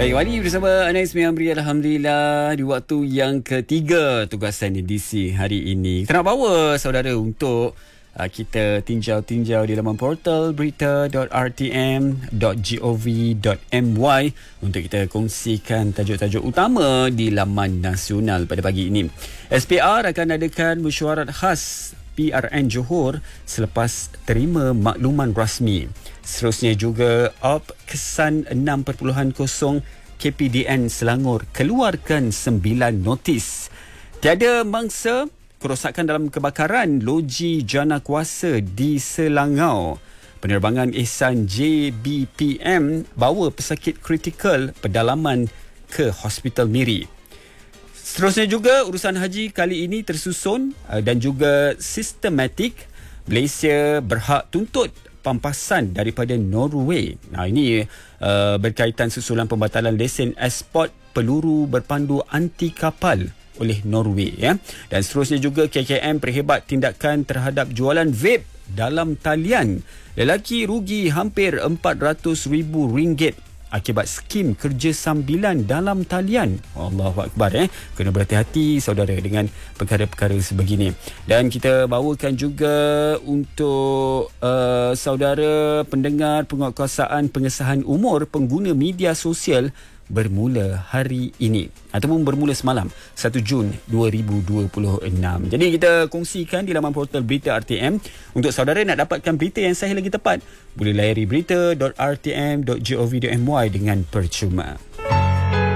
Baik, Wali bersama Anais Miamri. Alhamdulillah, di waktu yang ketiga tugasan edisi hari ini. Kita nak bawa saudara untuk kita tinjau-tinjau di laman portal berita.rtm.gov.my untuk kita kongsikan tajuk-tajuk utama di laman nasional pada pagi ini. SPR akan adakan mesyuarat khas PRN Johor selepas terima makluman rasmi. Seterusnya juga OP Kesan 6.0 KPDN Selangor keluarkan 9 notis. Tiada mangsa kerosakan dalam kebakaran loji jana kuasa di Selangor. Penerbangan Ehsan JBPM bawa pesakit kritikal pedalaman ke Hospital Miri. Seterusnya juga urusan haji kali ini tersusun dan juga sistematik. Malaysia berhak tuntut pampasan daripada Norway. Ini berkaitan susulan pembatalan lesen eksport peluru berpandu anti kapal oleh Norway. Dan seterusnya juga KKM perhebat tindakan terhadap jualan vape dalam talian. Lelaki rugi hampir RM400,000 akibat skim kerja sambilan dalam talian. Allahu Akbar. Kena berhati-hati saudara dengan perkara-perkara sebegini. Dan kita bawakan juga untuk saudara pendengar penguatkuasaan pengesahan umur pengguna media sosial bermula hari ini ataupun bermula semalam 1 Jun 2026. Jadi kita kongsikan di laman portal Berita RTM. Untuk saudara nak dapatkan berita yang sahih lagi tepat, boleh layari berita.rtm.gov.my dengan percuma.